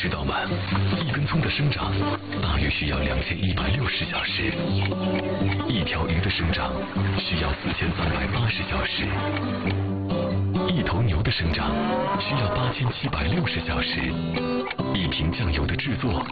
知道吗？一根葱的生长大约需要2160小时，一条鱼的生长需要4380小时，一头牛的生长需要8760小时，一瓶酱油的制作。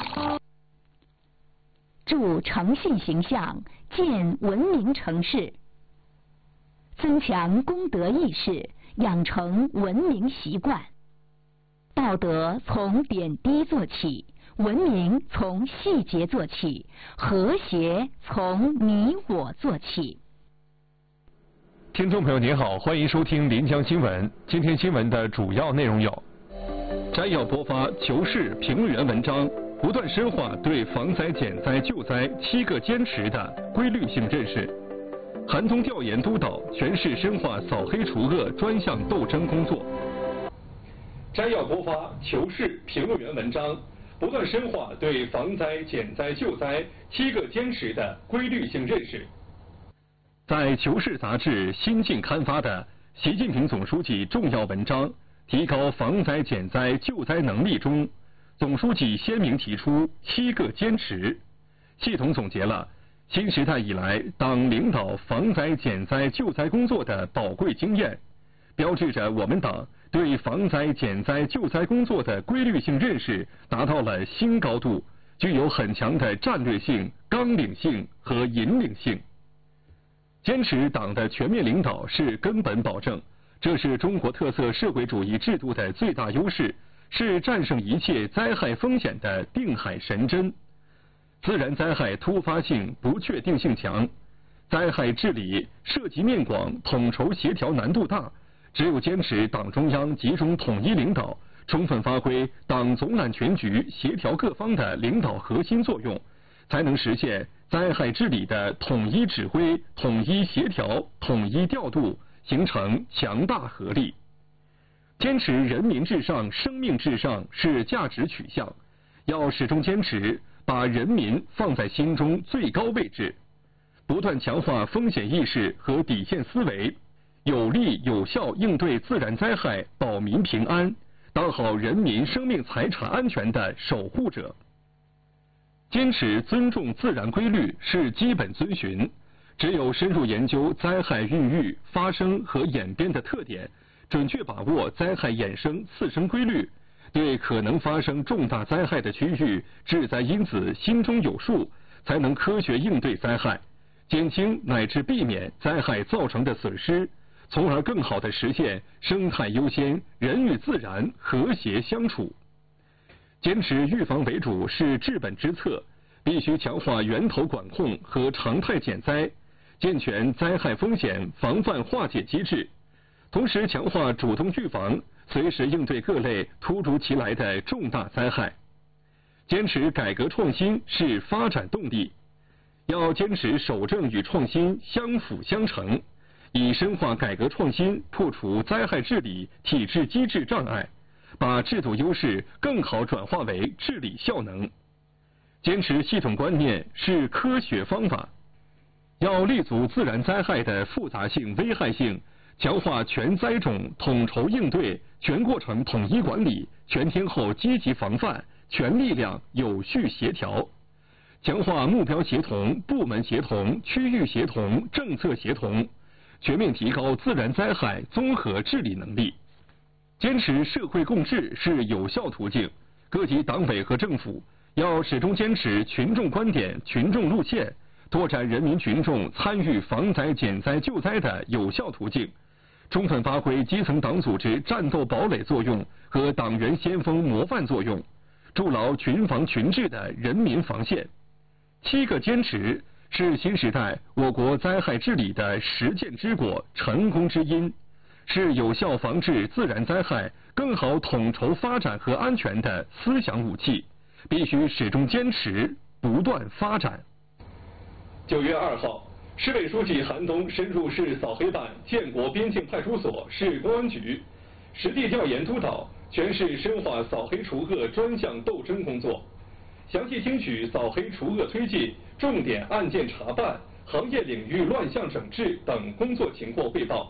助诚信形象，建文明城市，增强公德意识，养成文明习惯。道德从点滴做起，文明从细节做起，和谐从你我做起。 听众朋友您好，欢迎收听临江新闻。今天新闻的主要内容有：摘要播发求是评论员文章，不断深化对防灾减灾救灾7个坚持的规律性认识；寒冬调研督导全市深化扫黑除恶专项斗争工作。摘要播发求是评论员文章，不断深化对防灾减灾救灾7个坚持的规律性认识。在《求是》杂志新近刊发的习近平总书记重要文章《提高防灾减灾救灾能力》中，总书记鲜明提出7个坚持，系统总结了新时代以来党领导防灾减灾救灾工作的宝贵经验，标志着我们党对防灾减灾救灾工作的规律性认识达到了新高度，具有很强的战略性、纲领性和引领性。坚持党的全面领导是根本保证，这是中国特色社会主义制度的最大优势，是战胜一切灾害风险的定海神针。自然灾害突发性、不确定性强，灾害治理涉及面广、统筹协调难度大，只有坚持党中央集中统一领导，充分发挥党总揽全局、协调各方的领导核心作用，才能实现灾害治理的统一指挥、统一协调、统一调度，形成强大合力。坚持人民至上、生命至上是价值取向，要始终坚持把人民放在心中最高位置，不断强化风险意识和底线思维，有力有效应对自然灾害，保民平安，当好人民生命财产安全的守护者。坚持尊重自然规律是基本遵循，只有深入研究灾害孕育、发生和演变的特点，准确把握灾害衍生次生规律，对可能发生重大灾害的区域致灾因子心中有数，才能科学应对灾害，减轻乃至避免灾害造成的损失，从而更好地实现生态优先、人与自然和谐相处。坚持预防为主是治本之策，必须强化源头管控和常态减灾，健全灾害风险防范化解机制，同时强化主动预防，随时应对各类突如其来的重大灾害。坚持改革创新是发展动力，要坚持守正与创新相辅相成，以深化改革创新破除灾害治理体制机制障碍，把制度优势更好转化为治理效能。坚持系统观念是科学方法，要立足自然灾害的复杂性、危害性，强化全灾种统筹应对、全过程统一管理、全天候积极防范、全力量有序协调，强化目标协同、部门协同、区域协同、政策协同，全面提高自然灾害综合治理能力。坚持社会共治是有效途径，各级党委和政府要始终坚持群众观点、群众路线，拓展人民群众参与防灾减灾救灾的有效途径，充分发挥基层党组织战斗堡垒作用和党员先锋模范作用，筑牢群防群治的人民防线。7个坚持是新时代我国灾害治理的实践之果、成功之因，是有效防治自然灾害、更好统筹发展和安全的思想武器，必须始终坚持，不断发展。9月2号，市委书记韩东深入市扫黑办、建国边境派出所、市公安局，实地调研督导全市深化扫黑除恶专项斗争工作，详细听取扫黑除恶推进、重点案件查办、行业领域乱象整治等工作情况汇报，